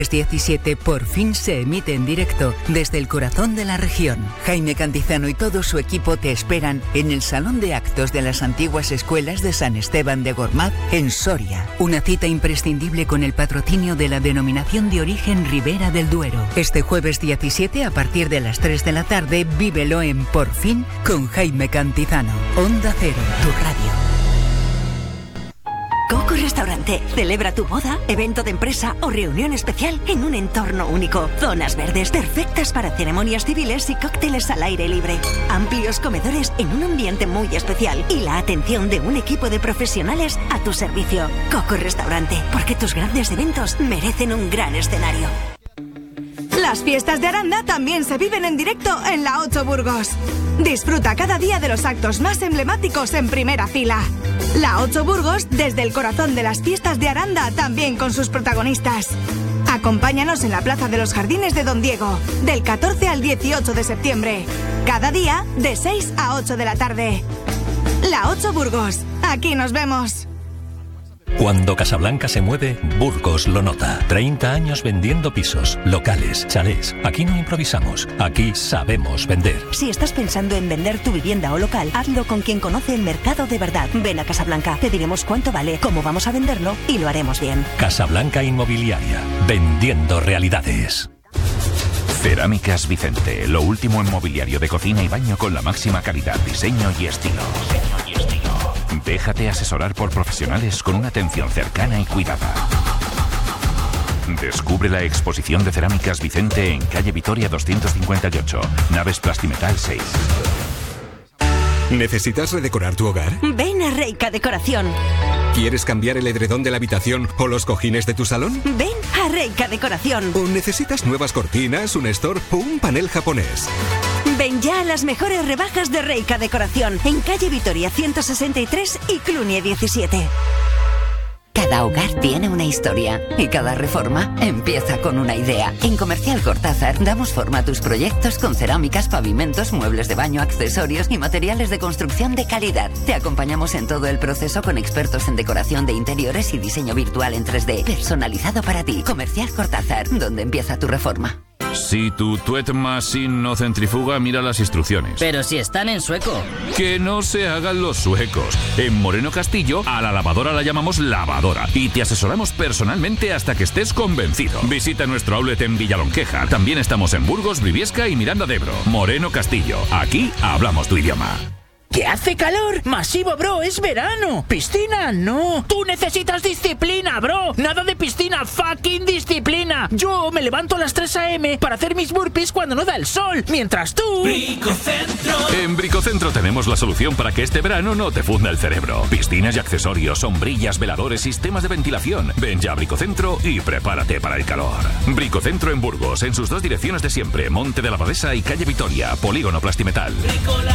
17 por fin se emite en directo desde el corazón de la región. Jaime Cantizano y todo su equipo te esperan en el Salón de Actos de las Antiguas Escuelas de San Esteban de Gormaz, en Soria. Una cita imprescindible con el patrocinio de la Denominación de Origen Ribera del Duero. Este jueves 17 a partir de las 3 de la tarde, vívelo en Por Fin con Jaime Cantizano. Onda Cero, tu radio. Coco Restaurante. Celebra tu boda, evento de empresa o reunión especial en un entorno único. Zonas verdes perfectas para ceremonias civiles y cócteles al aire libre. Amplios comedores en un ambiente muy especial y la atención de un equipo de profesionales a tu servicio. Coco Restaurante, porque tus grandes eventos merecen un gran escenario. Las fiestas de Aranda también se viven en directo en la 8 Burgos. Disfruta cada día de los actos más emblemáticos en primera fila. La 8 Burgos, desde el corazón de las fiestas de Aranda, también con sus protagonistas. Acompáñanos en la Plaza de los Jardines de Don Diego, del 14 al 18 de septiembre. Cada día, de 6 a 8 de la tarde. La 8 Burgos, aquí nos vemos. Cuando Casablanca se mueve, Burgos lo nota. 30 años vendiendo pisos, locales, chalés. Aquí no improvisamos, aquí sabemos vender. Si estás pensando en vender tu vivienda o local, hazlo con quien conoce el mercado de verdad. Ven a Casablanca, te diremos cuánto vale, cómo vamos a venderlo y lo haremos bien. Casablanca Inmobiliaria, vendiendo realidades. Cerámicas Vicente, lo último en mobiliario de cocina y baño con la máxima calidad, diseño y estilo. Déjate asesorar por profesionales con una atención cercana y cuidada. Descubre la exposición de Cerámicas Vicente en calle Vitoria 258, Naves Plastimetal 6. ¿Necesitas redecorar tu hogar? Ven a Reika Decoración. ¿Quieres cambiar el edredón de la habitación o los cojines de tu salón? Ven a Reika Decoración. ¿O necesitas nuevas cortinas, un store o un panel japonés? Ven ya a las mejores rebajas de Reika Decoración en calle Vitoria 163 y Clunie 17. Cada hogar tiene una historia y cada reforma empieza con una idea. En Comercial Cortázar damos forma a tus proyectos con cerámicas, pavimentos, muebles de baño, accesorios y materiales de construcción de calidad. Te acompañamos en todo el proceso con expertos en decoración de interiores y diseño virtual en 3D, personalizado para ti. Comercial Cortázar, donde empieza tu reforma. Si tu Tuet Machine no centrifuga, mira las instrucciones. Pero si están en sueco. Que no se hagan los suecos. En Moreno Castillo, a la lavadora la llamamos lavadora y te asesoramos personalmente hasta que estés convencido. Visita nuestro outlet en Villalonqueja. También estamos en Burgos, Briviesca y Miranda de Ebro. Moreno Castillo. Aquí hablamos tu idioma. ¿Que hace calor? Masivo, bro, es verano. ¿Piscina? No. Tú necesitas disciplina, bro. Nada de piscina, fucking disciplina. Yo me levanto a las 3 a.m. para hacer mis burpees cuando no da el sol, mientras tú... Bricocentro. En Bricocentro tenemos la solución para que este verano no te funda el cerebro. Piscinas y accesorios, sombrillas, veladores, sistemas de ventilación. Ven ya a Bricocentro y prepárate para el calor. Bricocentro en Burgos, en sus dos direcciones de siempre, Monte de la Abadesa y calle Vitoria, Polígono Plastimetal.